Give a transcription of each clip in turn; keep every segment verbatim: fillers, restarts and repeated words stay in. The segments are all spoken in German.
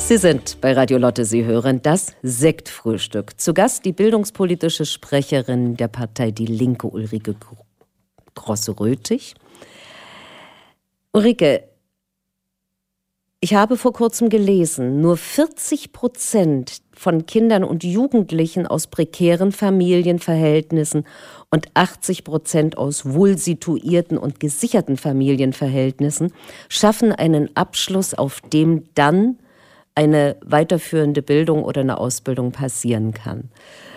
Sie sind bei Radio Lotte, Sie hören das Sektfrühstück. Zu Gast die bildungspolitische Sprecherin der Partei Die Linke, Ulrike Grosse-Röthig. Ulrike, ich habe vor kurzem gelesen, nur vierzig Prozent von Kindern und Jugendlichen aus prekären Familienverhältnissen und achtzig Prozent aus wohlsituierten und gesicherten Familienverhältnissen schaffen einen Abschluss, auf dem dann eine weiterführende Bildung oder eine Ausbildung passieren kann.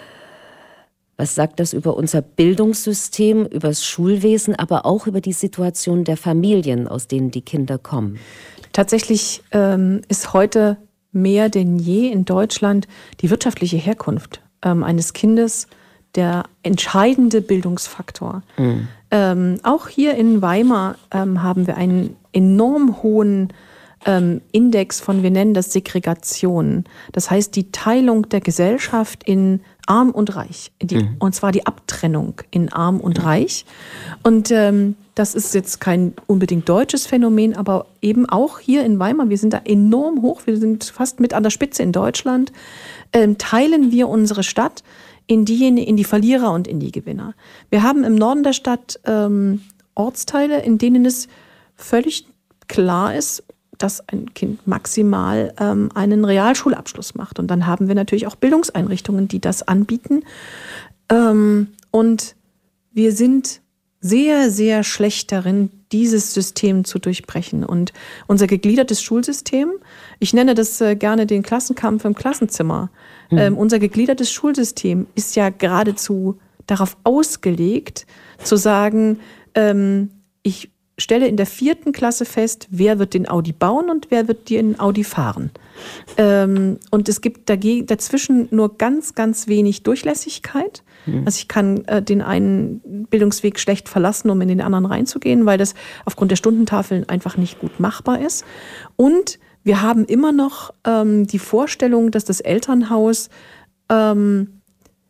Was sagt das über unser Bildungssystem, über das Schulwesen, aber auch über die Situation der Familien, aus denen die Kinder kommen? Tatsächlich ähm, ist heute mehr denn je in Deutschland die wirtschaftliche Herkunft ähm, eines Kindes der entscheidende Bildungsfaktor. Mhm. Ähm, auch hier in Weimar ähm, haben wir einen enorm hohen ähm, Index von, wir nennen das Segregation. Das heißt die Teilung der Gesellschaft in Arm und Reich. Die, mhm. Und zwar die Abtrennung in Arm und mhm. Reich. Und ähm, das ist jetzt kein unbedingt deutsches Phänomen, aber eben auch hier in Weimar, wir sind da enorm hoch, wir sind fast mit an der Spitze in Deutschland, ähm, teilen wir unsere Stadt in diejenigen, in die Verlierer und in die Gewinner. Wir haben im Norden der Stadt ähm, Ortsteile, in denen es völlig klar ist, dass ein Kind maximal ähm, einen Realschulabschluss macht. Und dann haben wir natürlich auch Bildungseinrichtungen, die das anbieten. Ähm, und wir sind sehr, sehr schlecht darin, dieses System zu durchbrechen. Und unser gegliedertes Schulsystem, ich nenne das äh, gerne den Klassenkampf im Klassenzimmer. Mhm. Ähm, unser gegliedertes Schulsystem ist ja geradezu darauf ausgelegt, zu sagen, ähm, ich stelle in der vierten Klasse fest, wer wird den Audi bauen und wer wird den Audi fahren. Ähm, und es gibt dagegen, dazwischen nur ganz, ganz wenig Durchlässigkeit. Mhm. Also ich kann äh, den einen Bildungsweg schlecht verlassen, um in den anderen reinzugehen, weil das aufgrund der Stundentafeln einfach nicht gut machbar ist. Und wir haben immer noch ähm, die Vorstellung, dass das Elternhaus ähm,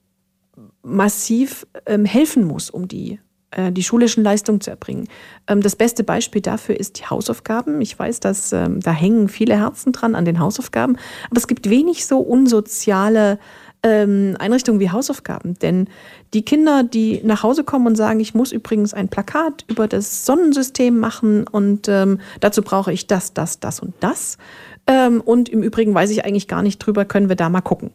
massiv ähm, helfen muss, um die die schulischen Leistungen zu erbringen. Das beste Beispiel dafür ist die Hausaufgaben. Ich weiß, dass ähm, da hängen viele Herzen dran an den Hausaufgaben, aber es gibt wenig so unsoziale ähm, Einrichtungen wie Hausaufgaben. Denn die Kinder, die nach Hause kommen und sagen, ich muss übrigens ein Plakat über das Sonnensystem machen und ähm, dazu brauche ich das, das, das und das. Ähm, und im Übrigen weiß ich eigentlich gar nicht drüber, können wir da mal gucken.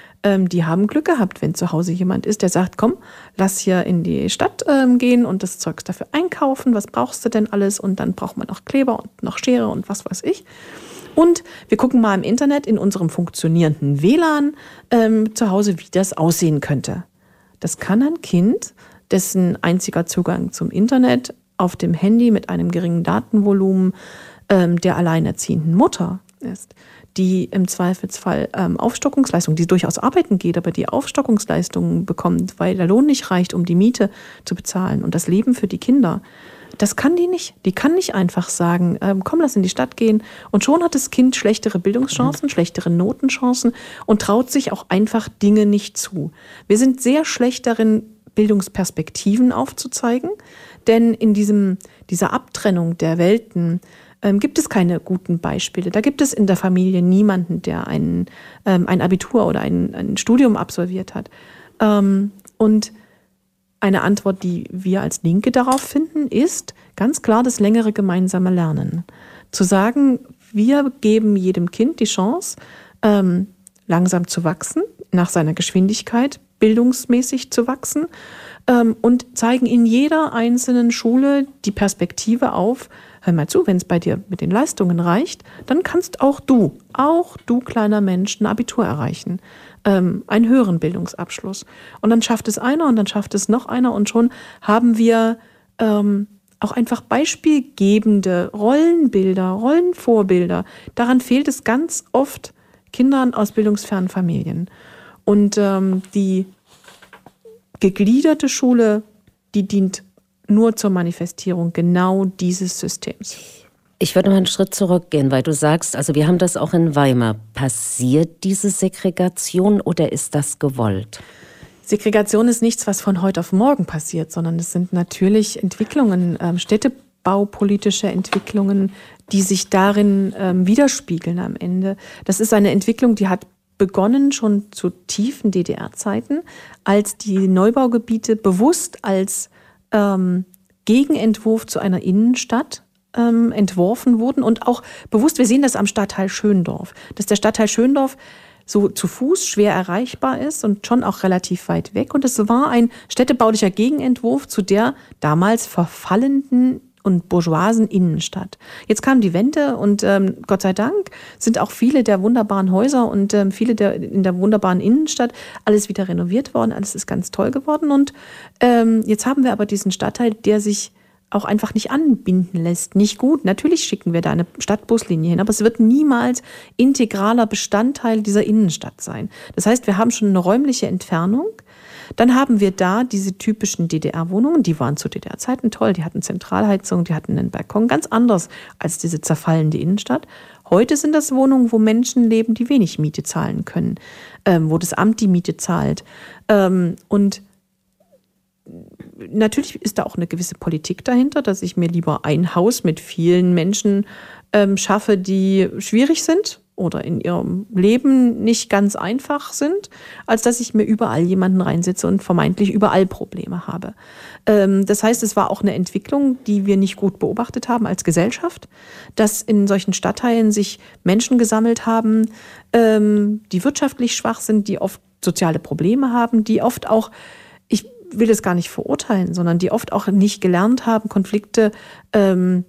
Die haben Glück gehabt, wenn zu Hause jemand ist, der sagt, komm, lass hier in die Stadt ähm, gehen und das Zeugs dafür einkaufen. Was brauchst du denn alles? Und dann braucht man noch Kleber und noch Schere und was weiß ich. Und wir gucken mal im Internet in unserem funktionierenden W L A N ähm, zu Hause, wie das aussehen könnte. Das kann ein Kind, dessen einziger Zugang zum Internet auf dem Handy mit einem geringen Datenvolumen ähm, der alleinerziehenden Mutter ist, die im Zweifelsfall ähm, Aufstockungsleistungen, die durchaus arbeiten geht, aber die Aufstockungsleistungen bekommt, weil der Lohn nicht reicht, um die Miete zu bezahlen und das Leben für die Kinder. Das kann die nicht. Die kann nicht einfach sagen, ähm, komm, lass in die Stadt gehen. Und schon hat das Kind schlechtere Bildungschancen, mhm. schlechtere Notenchancen und traut sich auch einfach Dinge nicht zu. Wir sind sehr schlecht darin, Bildungsperspektiven aufzuzeigen, denn in diesem, dieser Abtrennung der Welten Ähm, gibt es keine guten Beispiele. Da gibt es in der Familie niemanden, der ein, ähm, ein Abitur oder ein, ein Studium absolviert hat. Ähm, und eine Antwort, die wir als Linke darauf finden, ist ganz klar das längere gemeinsame Lernen. Zu sagen, wir geben jedem Kind die Chance, ähm, langsam zu wachsen, nach seiner Geschwindigkeit, bildungsmäßig zu wachsen ähm, und zeigen in jeder einzelnen Schule die Perspektive auf, hör mal zu, wenn es bei dir mit den Leistungen reicht, dann kannst auch du, auch du kleiner Mensch, ein Abitur erreichen, ähm, einen höheren Bildungsabschluss. Und dann schafft es einer und dann schafft es noch einer und schon haben wir ähm, auch einfach beispielgebende Rollenbilder, Rollenvorbilder. Daran fehlt es ganz oft Kindern aus bildungsfernen Familien. Und ähm, die gegliederte Schule, die dient nur zur Manifestierung genau dieses Systems. Ich würde noch einen Schritt zurückgehen, weil du sagst, also wir haben das auch in Weimar. Passiert diese Segregation oder ist das gewollt? Segregation ist nichts, was von heute auf morgen passiert, sondern es sind natürlich Entwicklungen. Städte baupolitische Entwicklungen, die sich darin ähm, widerspiegeln am Ende. Das ist eine Entwicklung, die hat begonnen schon zu tiefen D D R-Zeiten, als die Neubaugebiete bewusst als ähm, Gegenentwurf zu einer Innenstadt ähm, entworfen wurden und auch bewusst, wir sehen das am Stadtteil Schöndorf, dass der Stadtteil Schöndorf so zu Fuß schwer erreichbar ist und schon auch relativ weit weg. Und es war ein städtebaulicher Gegenentwurf zu der damals verfallenden und bourgeoisen Innenstadt. Jetzt kam die Wende und ähm, Gott sei Dank sind auch viele der wunderbaren Häuser und ähm, viele der in der wunderbaren Innenstadt alles wieder renoviert worden. Alles ist ganz toll geworden. Und ähm, jetzt haben wir aber diesen Stadtteil, der sich auch einfach nicht anbinden lässt. Nicht gut. Natürlich schicken wir da eine Stadtbuslinie hin, aber es wird niemals integraler Bestandteil dieser Innenstadt sein. Das heißt, wir haben schon eine räumliche Entfernung. Dann haben wir da diese typischen D D R-Wohnungen, die waren zu D D R-Zeiten toll, die hatten Zentralheizung, die hatten einen Balkon, ganz anders als diese zerfallende Innenstadt. Heute sind das Wohnungen, wo Menschen leben, die wenig Miete zahlen können, ähm, wo das Amt die Miete zahlt. Ähm, und natürlich ist da auch eine gewisse Politik dahinter, dass ich mir lieber ein Haus mit vielen Menschen ähm, schaffe, die schwierig sind oder in ihrem Leben nicht ganz einfach sind, als dass ich mir überall jemanden reinsetze und vermeintlich überall Probleme habe. Ähm, das heißt, es war auch eine Entwicklung, die wir nicht gut beobachtet haben als Gesellschaft, dass in solchen Stadtteilen sich Menschen gesammelt haben, ähm, die wirtschaftlich schwach sind, die oft soziale Probleme haben, die oft auch, ich will es gar nicht verurteilen, sondern die oft auch nicht gelernt haben, Konflikte ähm,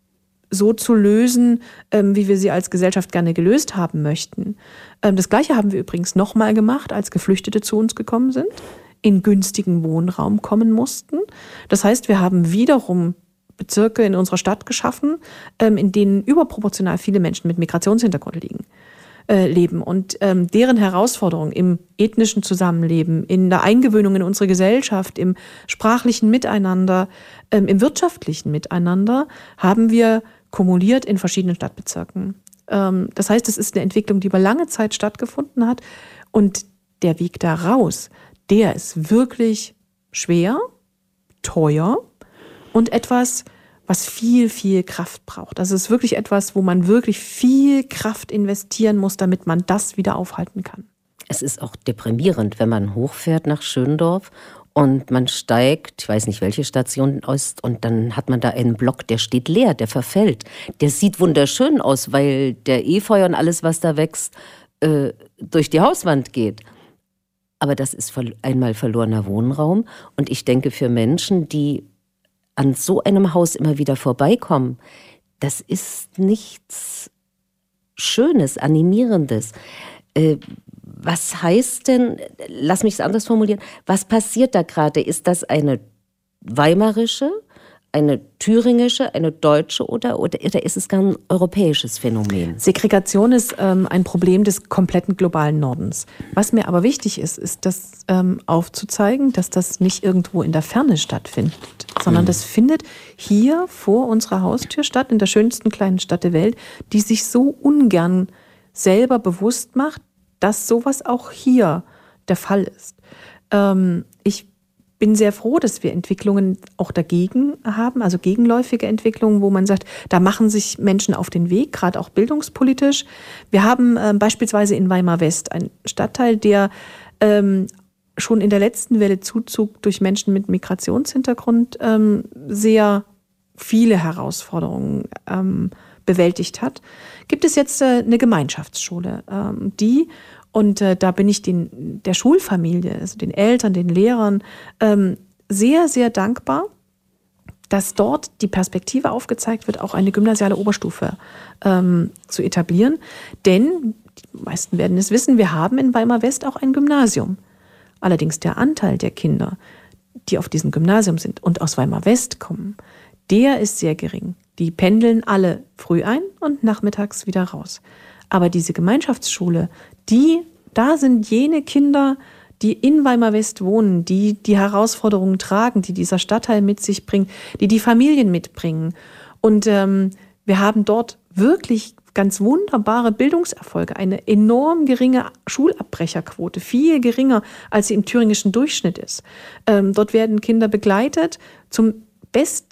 so zu lösen, ähm, wie wir sie als Gesellschaft gerne gelöst haben möchten. Ähm, das Gleiche haben wir übrigens nochmal gemacht, als Geflüchtete zu uns gekommen sind, in günstigen Wohnraum kommen mussten. Das heißt, wir haben wiederum Bezirke in unserer Stadt geschaffen, ähm, in denen überproportional viele Menschen mit Migrationshintergrund liegen. leben und ähm, deren Herausforderungen im ethnischen Zusammenleben, in der Eingewöhnung in unsere Gesellschaft, im sprachlichen Miteinander, ähm, im wirtschaftlichen Miteinander haben wir kumuliert in verschiedenen Stadtbezirken. Ähm, das heißt, es ist eine Entwicklung, die über lange Zeit stattgefunden hat und der Weg da raus, der ist wirklich schwer, teuer und etwas, was viel, viel Kraft braucht. Also es ist wirklich etwas, wo man wirklich viel Kraft investieren muss, damit man das wieder aufhalten kann. Es ist auch deprimierend, wenn man hochfährt nach Schöndorf und man steigt, ich weiß nicht, welche Station ist, und dann hat man da einen Block, der steht leer, der verfällt. Der sieht wunderschön aus, weil der Efeu und alles, was da wächst, äh, durch die Hauswand geht. Aber das ist einmal verlorener Wohnraum. Und ich denke, für Menschen, die an so einem Haus immer wieder vorbeikommen, das ist nichts Schönes, Animierendes. Äh, was heißt denn, lass mich es anders formulieren, was passiert da gerade? Ist das eine weimarische, eine thüringische, eine deutsche oder, oder, oder ist es gar ein europäisches Phänomen? Segregation ist ähm, ein Problem des kompletten globalen Nordens. Was mir aber wichtig ist, ist das ähm, aufzuzeigen, dass das nicht irgendwo in der Ferne stattfindet, sondern mhm. das findet hier vor unserer Haustür statt, in der schönsten kleinen Stadt der Welt, die sich so ungern selber bewusst macht, dass sowas auch hier der Fall ist. Ähm, ich bin sehr froh, dass wir Entwicklungen auch dagegen haben, also gegenläufige Entwicklungen, wo man sagt, da machen sich Menschen auf den Weg, gerade auch bildungspolitisch. Wir haben äh, beispielsweise in Weimar West einen Stadtteil, der ähm, schon in der letzten Welle Zuzug durch Menschen mit Migrationshintergrund ähm, sehr viele Herausforderungen ähm, bewältigt hat. Gibt es jetzt äh, eine Gemeinschaftsschule, ähm, die Und äh, da bin ich den, der Schulfamilie, also den Eltern, den Lehrern, ähm, sehr, sehr dankbar, dass dort die Perspektive aufgezeigt wird, auch eine gymnasiale Oberstufe ähm, zu etablieren. Denn, die meisten werden es wissen, wir haben in Weimar West auch ein Gymnasium. Allerdings der Anteil der Kinder, die auf diesem Gymnasium sind und aus Weimar West kommen, der ist sehr gering. Die pendeln alle früh ein und nachmittags wieder raus. Aber diese Gemeinschaftsschule, die, da sind jene Kinder, die in Weimar West wohnen, die die Herausforderungen tragen, die dieser Stadtteil mit sich bringt, die die Familien mitbringen. Und ähm, wir haben dort wirklich ganz wunderbare Bildungserfolge, eine enorm geringe Schulabbrecherquote, viel geringer, als sie im thüringischen Durchschnitt ist. Ähm, dort werden Kinder begleitet zum Best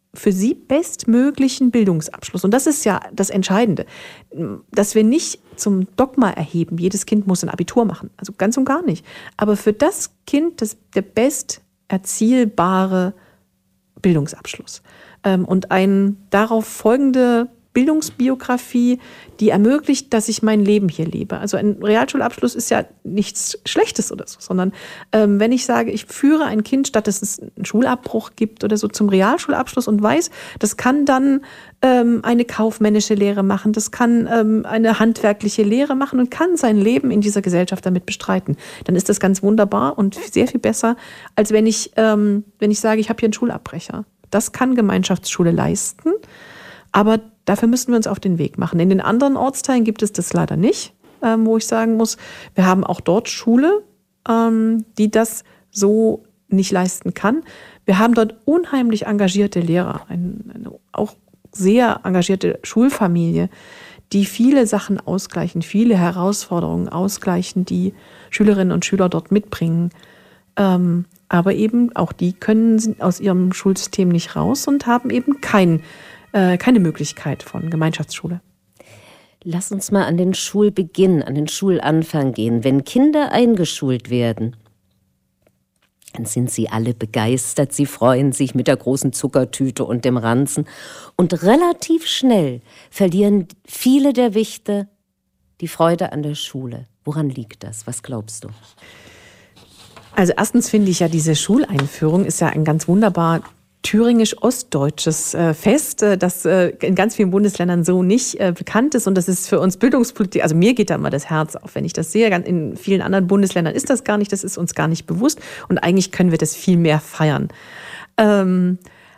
für sie bestmöglichen Bildungsabschluss. Und das ist ja das Entscheidende, dass wir nicht zum Dogma erheben, jedes Kind muss ein Abitur machen, also ganz und gar nicht. Aber für das Kind das, der best erzielbare Bildungsabschluss. Und eine darauf folgende Bildungsbiografie, die ermöglicht, dass ich mein Leben hier lebe. Also ein Realschulabschluss ist ja nichts Schlechtes oder so, sondern ähm, wenn ich sage, ich führe ein Kind, statt dass es einen Schulabbruch gibt oder so, zum Realschulabschluss und weiß, das kann dann ähm, eine kaufmännische Lehre machen, das kann ähm, eine handwerkliche Lehre machen und kann sein Leben in dieser Gesellschaft damit bestreiten, dann ist das ganz wunderbar und sehr viel besser, als wenn ich, ähm, wenn ich sage, ich habe hier einen Schulabbrecher. Das kann Gemeinschaftsschule leisten, aber dafür müssen wir uns auf den Weg machen. In den anderen Ortsteilen gibt es das leider nicht, ähm, wo ich sagen muss, wir haben auch dort Schule, ähm, die das so nicht leisten kann. Wir haben dort unheimlich engagierte Lehrer, ein, eine auch sehr engagierte Schulfamilie, die viele Sachen ausgleichen, viele Herausforderungen ausgleichen, die Schülerinnen und Schüler dort mitbringen. Ähm, aber eben auch die können aus ihrem Schulsystem nicht raus und haben eben kein keine Möglichkeit von Gemeinschaftsschule. Lass uns mal an den Schulbeginn, an den Schulanfang gehen. Wenn Kinder eingeschult werden, dann sind sie alle begeistert, sie freuen sich mit der großen Zuckertüte und dem Ranzen. Und relativ schnell verlieren viele der Wichte die Freude an der Schule. Woran liegt das? Was glaubst du? Also erstens finde ich ja, diese Schuleinführung ist ja ein ganz wunderbar thüringisch-ostdeutsches äh, Fest, äh, das äh, in ganz vielen Bundesländern so nicht äh, bekannt ist. Und das ist für uns Bildungspolitik, also mir geht da immer das Herz auf, wenn ich das sehe. In vielen anderen Bundesländern ist das gar nicht, das ist uns gar nicht bewusst. Und eigentlich können wir das viel mehr feiern. Ähm,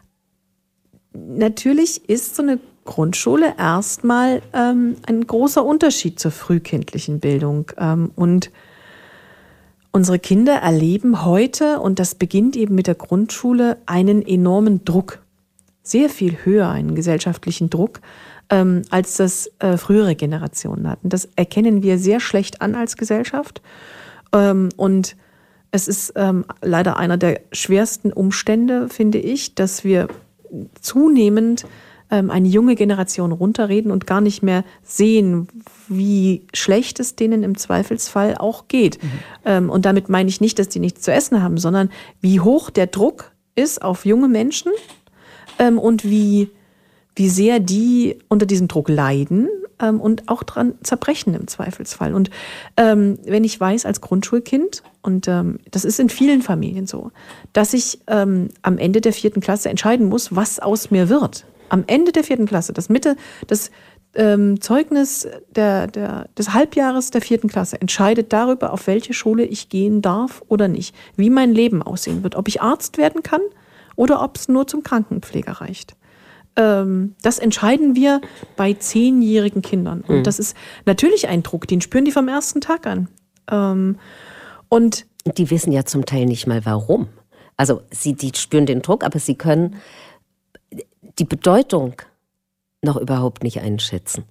natürlich ist so eine Grundschule erstmal ähm, ein großer Unterschied zur frühkindlichen Bildung. Ähm, und unsere Kinder erleben heute, und das beginnt eben mit der Grundschule, einen enormen Druck. Sehr viel höher, einen gesellschaftlichen Druck, ähm, als das äh, frühere Generationen hatten. Das erkennen wir sehr schlecht an als Gesellschaft. Ähm, und es ist ähm, leider einer der schwersten Umstände, finde ich, dass wir zunehmend eine junge Generation runterreden und gar nicht mehr sehen, wie schlecht es denen im Zweifelsfall auch geht. Mhm. Und damit meine ich nicht, dass die nichts zu essen haben, sondern wie hoch der Druck ist auf junge Menschen und wie, wie sehr die unter diesem Druck leiden und auch dran zerbrechen im Zweifelsfall. Und wenn ich weiß als Grundschulkind, und das ist in vielen Familien so, dass ich am Ende der vierten Klasse entscheiden muss, was aus mir wird. Am Ende der vierten Klasse, das Mitte, das ähm, Zeugnis der, der, des Halbjahres der vierten Klasse entscheidet darüber, auf welche Schule ich gehen darf oder nicht, wie mein Leben aussehen wird, ob ich Arzt werden kann oder ob es nur zum Krankenpfleger reicht. Ähm, das entscheiden wir bei zehnjährigen Kindern. Und mhm. das ist natürlich ein Druck, den spüren die vom ersten Tag an. Ähm, und die wissen ja zum Teil nicht mal warum. Also sie die spüren den Druck, aber sie können die Bedeutung noch überhaupt nicht einschätzen.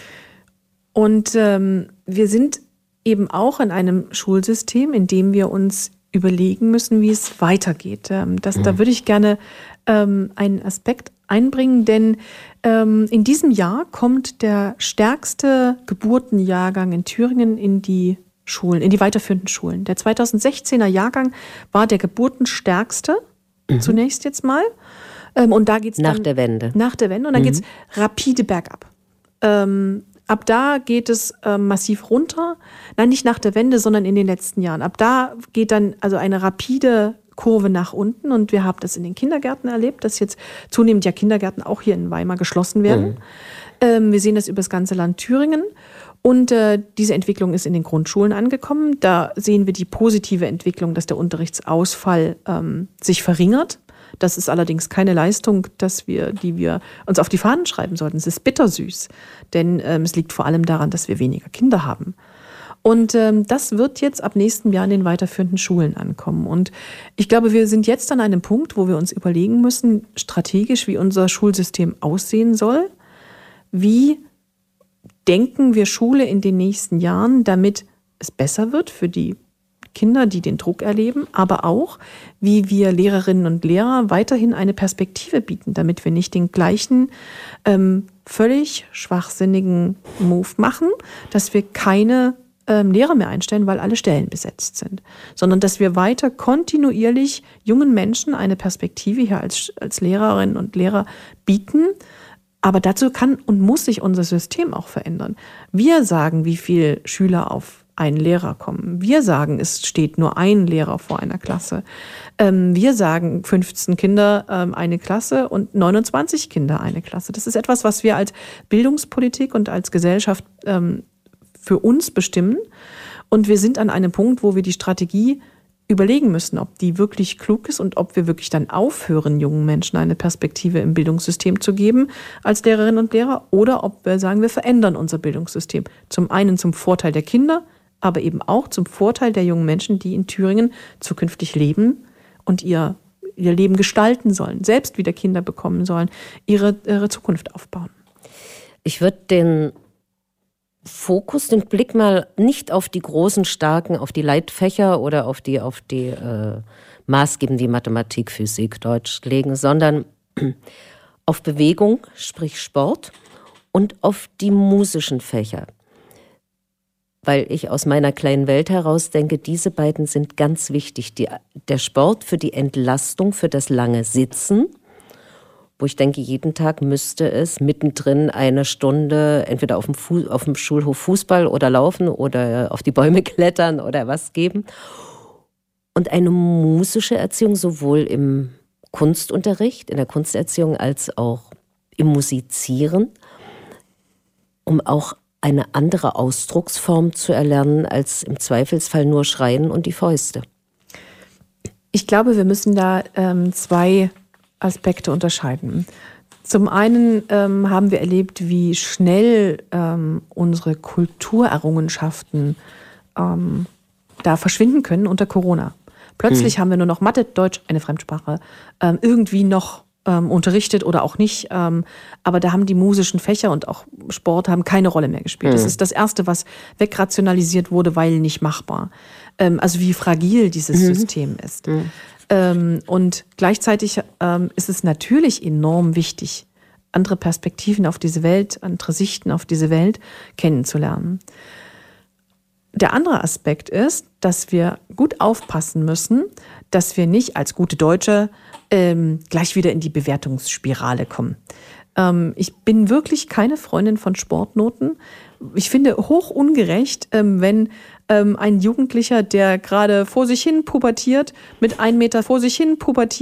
Und ähm, wir sind eben auch in einem Schulsystem, in dem wir uns überlegen müssen, wie es weitergeht. Ähm, das, mhm. Da würde ich gerne ähm, einen Aspekt einbringen, denn ähm, in diesem Jahr kommt der stärkste Geburtenjahrgang in Thüringen in die Schulen, in die weiterführenden Schulen. Der zweitausendsechzehner Jahrgang war der geburtenstärkste, mhm. zunächst jetzt mal. Und da geht's nach dann, der Wende. Nach der Wende. Und dann mhm. geht es rapide bergab. Ähm, ab da geht es ähm, massiv runter. Nein, nicht nach der Wende, sondern in den letzten Jahren. Ab da geht dann also eine rapide Kurve nach unten. Und wir haben das in den Kindergärten erlebt, dass jetzt zunehmend ja Kindergärten auch hier in Weimar geschlossen werden. Mhm. Ähm, wir sehen das über das ganze Land Thüringen. Und äh, diese Entwicklung ist in den Grundschulen angekommen. Da sehen wir die positive Entwicklung, dass der Unterrichtsausfall ähm, sich verringert. Das ist allerdings keine Leistung, dass wir, die wir uns auf die Fahnen schreiben sollten. Es ist bittersüß, denn ähm, es liegt vor allem daran, dass wir weniger Kinder haben. Und ähm, das wird jetzt ab nächstem Jahr in den weiterführenden Schulen ankommen. Und ich glaube, wir sind jetzt an einem Punkt, wo wir uns überlegen müssen, strategisch, wie unser Schulsystem aussehen soll. Wie denken wir Schule in den nächsten Jahren, damit es besser wird für die Kinder, die den Druck erleben, aber auch, wie wir Lehrerinnen und Lehrer weiterhin eine Perspektive bieten, damit wir nicht den gleichen ähm, völlig schwachsinnigen Move machen, dass wir keine ähm, Lehrer mehr einstellen, weil alle Stellen besetzt sind, sondern dass wir weiter kontinuierlich jungen Menschen eine Perspektive hier als, als Lehrerinnen und Lehrer bieten. Aber dazu kann und muss sich unser System auch verändern. Wir sagen, wie viele Schüler auf einen Lehrer kommen. Wir sagen, es steht nur ein Lehrer vor einer Klasse. Ähm, wir sagen, fünfzehn Kinder ähm, eine Klasse und neunundzwanzig Kinder eine Klasse. Das ist etwas, was wir als Bildungspolitik und als Gesellschaft ähm, für uns bestimmen. Und wir sind an einem Punkt, wo wir die Strategie überlegen müssen, ob die wirklich klug ist und ob wir wirklich dann aufhören, jungen Menschen eine Perspektive im Bildungssystem zu geben als Lehrerinnen und Lehrer, oder ob wir sagen, wir verändern unser Bildungssystem. Zum einen zum Vorteil der Kinder, aber eben auch zum Vorteil der jungen Menschen, die in Thüringen zukünftig leben und ihr, ihr Leben gestalten sollen, selbst wieder Kinder bekommen sollen, ihre, ihre Zukunft aufbauen. Ich würde den Fokus, den Blick mal nicht auf die großen, starken, auf die Leitfächer oder auf die, auf die äh, maßgebend wie Mathematik, Physik, Deutsch legen, sondern auf Bewegung, sprich Sport, und auf die musischen Fächer. Weil ich aus meiner kleinen Welt heraus denke, diese beiden sind ganz wichtig. Die, der Sport für die Entlastung, für das lange Sitzen, wo ich denke, jeden Tag müsste es mittendrin eine Stunde entweder auf dem, Fu- auf dem Schulhof Fußball oder laufen oder auf die Bäume klettern oder was geben. Und eine musische Erziehung sowohl im Kunstunterricht, in der Kunsterziehung als auch im Musizieren, um auch eine andere Ausdrucksform zu erlernen als im Zweifelsfall nur Schreien und die Fäuste. Ich glaube, wir müssen da ähm, zwei Aspekte unterscheiden. Zum einen ähm, haben wir erlebt, wie schnell ähm, unsere Kulturerrungenschaften ähm, da verschwinden können unter Corona. Plötzlich hm. haben wir nur noch Mathe, Deutsch, eine Fremdsprache, ähm, irgendwie noch ähm, unterrichtet oder auch nicht. Ähm, aber da haben die musischen Fächer und auch Sport haben keine Rolle mehr gespielt. Hm. Das ist das Erste, was wegrationalisiert wurde, weil nicht machbar. Ähm, also wie fragil dieses hm. System ist. Hm. Ähm, und gleichzeitig ähm, ist es natürlich enorm wichtig, andere Perspektiven auf diese Welt, andere Sichten auf diese Welt kennenzulernen. Der andere Aspekt ist, dass wir gut aufpassen müssen, dass wir nicht als gute Deutsche ähm, gleich wieder in die Bewertungsspirale kommen. Ähm, ich bin wirklich keine Freundin von Sportnoten. Ich finde hoch ungerecht, ähm, wenn ähm, ein Jugendlicher, der gerade vor sich hin pubertiert, mit einem Meter vor sich hin pubertiert,